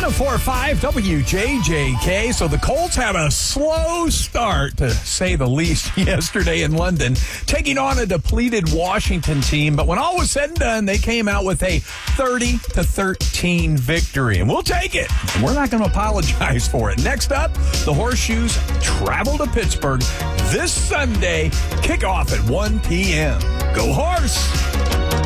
104.5 WJJK. So the Colts had a slow start, to say the least, yesterday in London, taking on a depleted Washington team. But when all was said and done, they came out with a 30-13 victory. And we'll take it. And we're not going to apologize for it. Next up, the Horseshoes travel to Pittsburgh this Sunday, kickoff at 1 p.m. Go Horse!